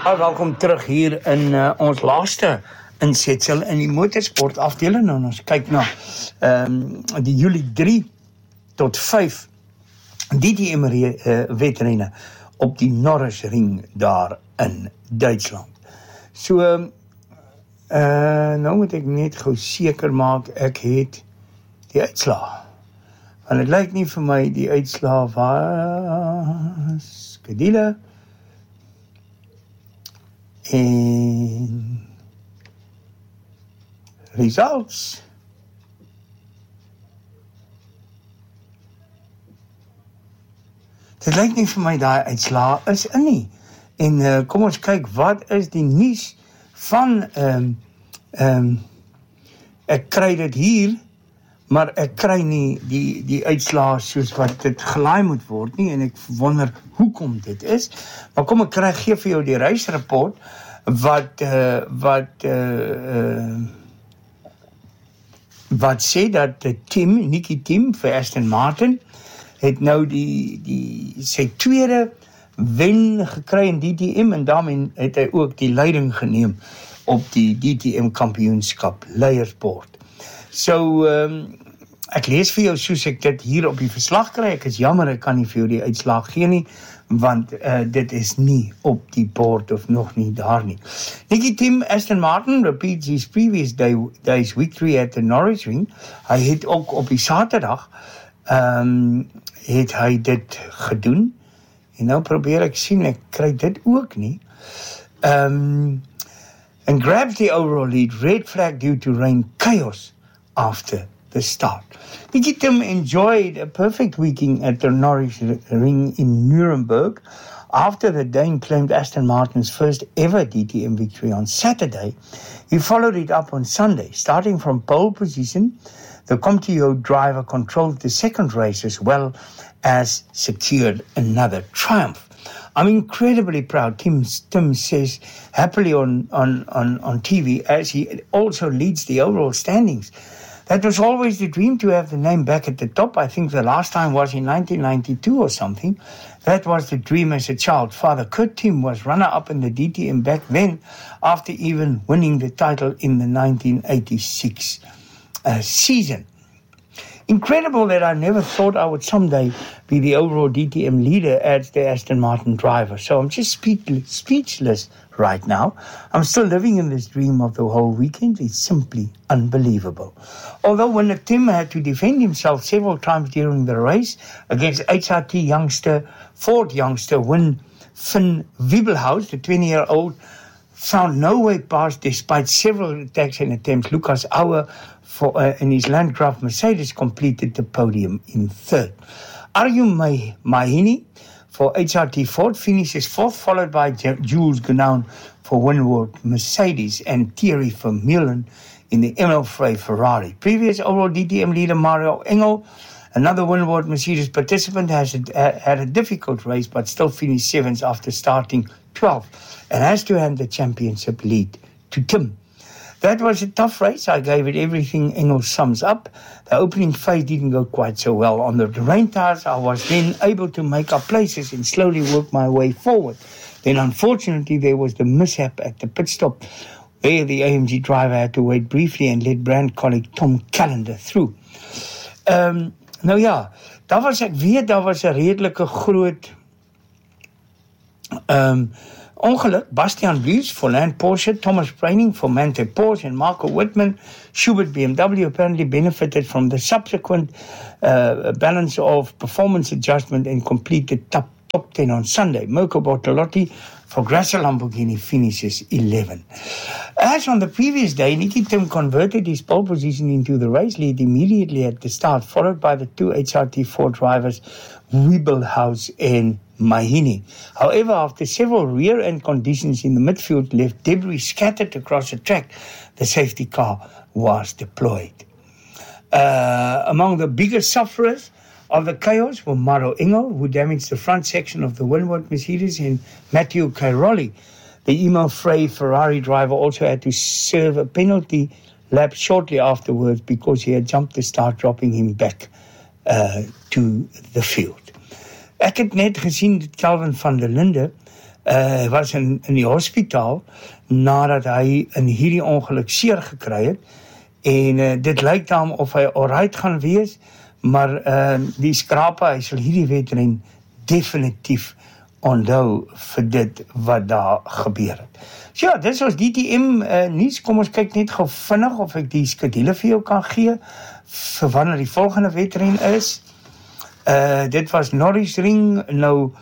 Welkom terug hier in ons laaste insetsel in die motorsport afdeling. En ons kyk na die Julie 3 tot 5 DTM wedrenne op die Norrisring daar in Duitsland. So, nou moet ek net gou seker maak ek het die uitslae. Want het lyk nie vir my die uitslae was Kedile en results. Dit lyk nie vir my daai uitslae is in nie. En kom ons kyk, wat is die nuus van ek kry dit hier, maar ek kry nie die uitslae soos wat dit gelaai moet word nie, en ek wonder hoekom dit is. Maar kom ek gee vir jou die reisrapport wat sê dat Nicky Tim vir Aston Martin het nou sy tweede wen gekry in DTM, en daarmee het hy ook die leiding geneem op die DTM kampioenskap leiersbord. So, ek lees vir jou soos ek dit hier op die verslag kry. Ek is jammer, ek kan nie vir jou die uitslag gee nie, want dit is nie op die bord of nog nie daar nie. Nicky Tim, Aston Martin repeats his previous day's victory at the Norrisring. Hy het ook op die Saterdag het hy dit gedoen, en nou probeer ek sien, ek kry dit ook nie, and grabs the overall lead, red flag due to rain, chaos after the start. Nicky Tim enjoyed a perfect weekend at the Norrisring in Nuremberg after the Dane claimed Aston Martin's first ever DTM victory on Saturday. He followed it up on Sunday, starting from pole position. The Comtio driver controlled the second race as well as secured another triumph. I'm incredibly proud, Tim says happily on TV, as he also leads the overall standings. That was always the dream, to have the name back at the top. I think the last time was in 1992 or something. That was the dream as a child. Father Kurt Tim was runner-up in the DTM back then, after even winning the title in the 1986 season. Incredible that I never thought I would someday be the overall DTM leader as the Aston Martin driver. So I'm just speechless right now. I'm still living in this dream of the whole weekend. It's simply unbelievable. Although when Tim had to defend himself several times during the race against HRT Ford youngster Finn Wiebelhaus, the 20-year-old, found no way past despite several attacks and attempts. Lucas Auer in his Landgraf Mercedes completed the podium in third. Arjun Mahini for HRT Ford finishes fourth, followed by Jules Gounon for Winward Mercedes and Thierry Vermeulen in the Emil Frey Ferrari. Previous overall DTM leader Mario Engel, another Winward Mercedes participant, had a difficult race but still finished seventh after starting 12th, and has to hand the championship lead to Tim. That was a tough race. I gave it everything. Engel sums up. The opening phase didn't go quite so well. On the rain tires, I was then able to make up places and slowly work my way forward. Then, unfortunately, there was the mishap at the pit stop, where the AMG driver had to wait briefly and let brand colleague Tom Callender through. Nou ja, daar was 'n redelike groot ongeluk. Bastian Buys for Land Porsche, Thomas Preining for Manthey Porsche, and Marco Wittmann, Schubert BMW, apparently benefited from the subsequent balance of performance adjustment and completed top 10 on Sunday. Mirko Bortolotti for Grasser Lamborghini finishes 11. As on the previous day, Nicky Tim converted his pole position into the race lead immediately at the start, followed by the two HRT4 drivers, Wiebelhaus and Mahini. However, after several rear-end conditions in the midfield left debris scattered across the track, the safety car was deployed. Among the biggest sufferers of the chaos were Mauro Engel, who damaged the front section of the Winward Mercedes, and Matteo Cairoli. The Emil Frey Ferrari driver also had to serve a penalty lap shortly afterwards because he had jumped the start, dropping him back to the field. Ek het net gesien dat Calvin van der Linde was in die hospitaal nadat hy in hierdie ongeluk seer gekry het en dit lyk daarom of hy alright gaan wees, maar die skrape, hy sal hierdie wedren definitief onthou vir dit wat daar gebeur het. So ja, dis ons DTM nuus. Kom ons kyk net gou vinnig of ek die skedule vir jou kan gee vir wanneer die volgende wedren is. Dit was Norrisring, nou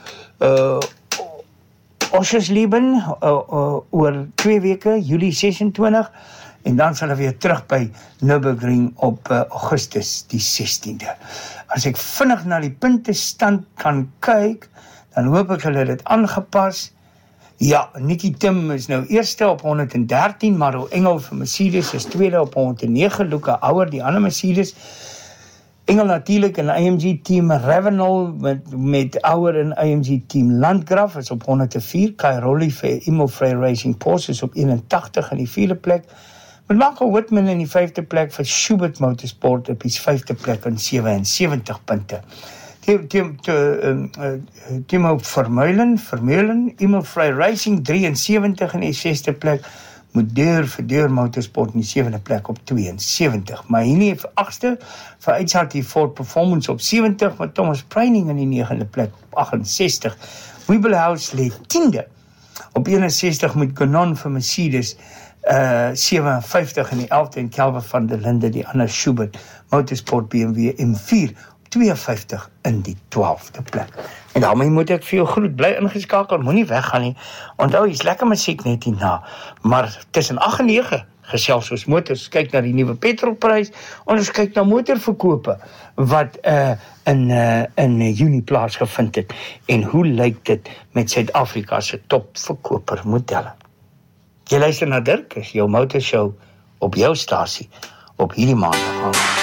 Oschersleben oor 2 weke, Julie 26, en dan sal hy weer terug by Nürburgring op Augustus die 16de. As ek vinnig na die puntestand kan kyk, dan hoop ek hulle het dit aangepas. Ja, Nicky Tim is nou eerste op 113, Maro Engel vir Mercedes is tweede op 109, Luca Auer, die ander Mercedes. Engel natuurlik in AMG team Ravenel met Auer in AMG team Landgraf is op 104, Kai Rolli vir Immelfrey Racing Porsche is op 81 in die 4de plek, met Marco Whitman in die 5de plek vir Schubert Motorsport op die 5de plek in 77 punte. Timo Vermeulen, Immelfrey Racing 73 in die 6de plek, moet deur Motorsport in die 7de plek op 72. Maar hier vir 8ste, vir Uitsaat Ford Performance op 70, met Thomas Preining in die 9de plek op 68. Wiebelhaus lê 10de op 61 met Ganon vir Mercedes 57 in die 11de en Kelvin van der Linde, die ander Schubert Motorsport BMW M4 52 in die 12de plek. En daarmee moet ek vir jou groet, bly ingeskakel, moenie weggaan nie. Onthou, hier's lekker musiek net hierna, maar tussen 8 en 9 gesels ons motors, kyk na die nuwe petrolprys, en ons kyk na motorverkope wat in Junie plaasgevind het, en hoe lyk dit met Suid-Afrika se topverkoper modelle. Jy luister na Dirk, is jou motorshow op jou stasie, op hierdie maandag.